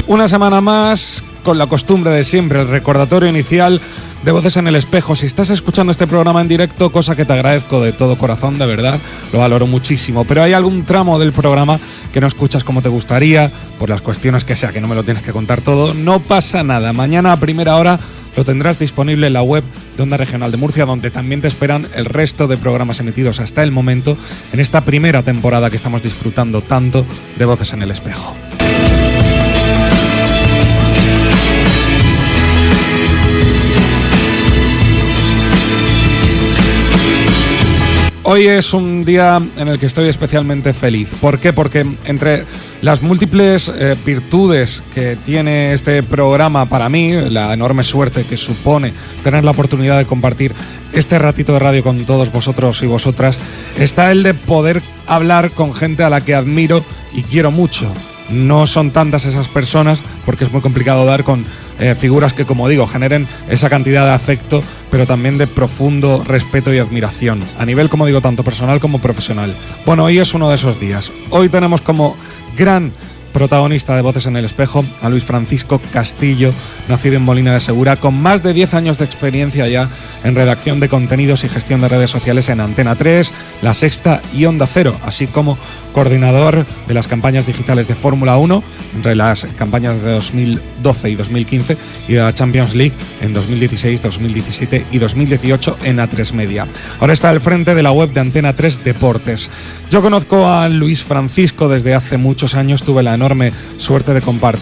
Una semana más, con la costumbre de siempre, el recordatorio inicial de Voces en el Espejo. Si estás escuchando este programa en directo, cosa que te agradezco de todo corazón, de verdad, lo valoro muchísimo, pero hay algún tramo del programa que no escuchas como te gustaría, por las cuestiones que sea, que no me lo tienes que contar todo, no pasa nada. Mañana a primera hora lo tendrás disponible en la web de Onda Regional de Murcia, donde también te esperan el resto de programas emitidos hasta el momento en esta primera temporada que estamos disfrutando tanto de Voces en el Espejo. Hoy es un día en el que estoy especialmente feliz. ¿Por qué? Porque entre las múltiples virtudes que tiene este programa para mí, la enorme suerte que supone tener la oportunidad de compartir este ratito de radio con todos vosotros y vosotras, está el de poder hablar con gente a la que admiro y quiero mucho. No son tantas esas personas porque es muy complicado dar con figuras que, como digo, generen esa cantidad de afecto, pero también de profundo respeto y admiración, a nivel, como digo, tanto personal como profesional. Bueno, hoy es uno de esos días. Hoy tenemos como gran protagonista de Voces en el Espejo a Luis Francisco Castillo, nacido en Molina de Segura, con más de 10 años de experiencia ya en redacción de contenidos y gestión de redes sociales en Antena 3, La Sexta y Onda Cero, así como coordinador de las campañas digitales de Fórmula 1, entre las campañas de 2012 y 2015, y de la Champions League en 2016, 2017 y 2018 en A3 Media. Ahora está al frente de la web de Antena 3 Deportes. Yo conozco a Luis Francisco desde hace muchos años, tuve la enorme suerte de compartir